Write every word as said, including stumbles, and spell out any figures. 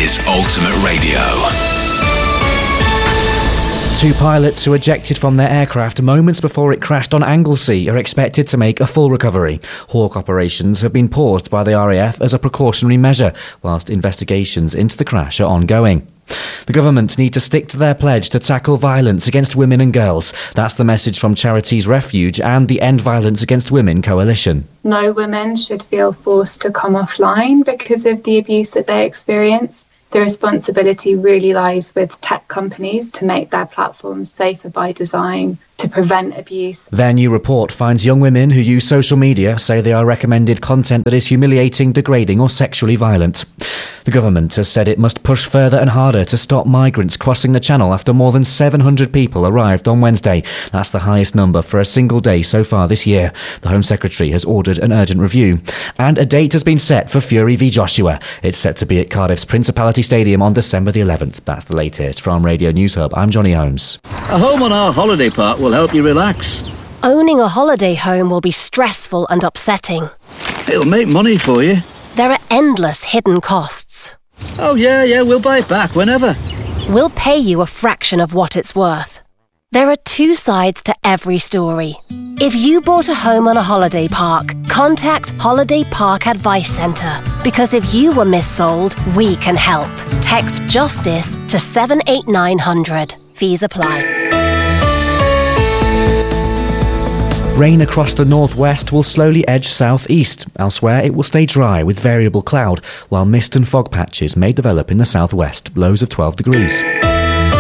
is Ultimate Radio. Two pilots who ejected from their aircraft moments before it crashed on Anglesey are expected to make a full recovery. Hawk operations have been paused by the R A F as a precautionary measure, whilst investigations into the crash are ongoing. The government need to stick to their pledge to tackle violence against women and girls. That's the message from charities Refuge and the End Violence Against Women Coalition. No women should feel forced to come offline because of the abuse that they experience. The responsibility really lies with tech companies to make their platforms safer by design, to prevent abuse. Their new report finds young women who use social media say they are recommended content that is humiliating, degrading or sexually violent. The government has said it must push further and harder to stop migrants crossing the Channel after more than seven hundred people arrived on Wednesday. That's the highest number for a single day so far this year. The Home Secretary has ordered an urgent review. And a date has been set for Fury v Joshua. It's set to be at Cardiff's Principality Stadium on December the eleventh. That's the latest from Radio News Hub. I'm Johnny Holmes. A home on our holiday park will help you relax. Owning a holiday home will be stressful and upsetting. It'll make money for you. There are endless hidden costs. Oh yeah, yeah, we'll buy it back whenever. We'll pay you a fraction of what it's worth. There are two sides to every story. If you bought a home on a holiday park, contact Holiday Park Advice Centre. Because if you were missold, we can help. Text JUSTICE to seven eight nine hundred. Fees apply. Rain across the northwest will slowly edge southeast. Elsewhere, it will stay dry with variable cloud, while mist and fog patches may develop in the southwest, lows of twelve degrees.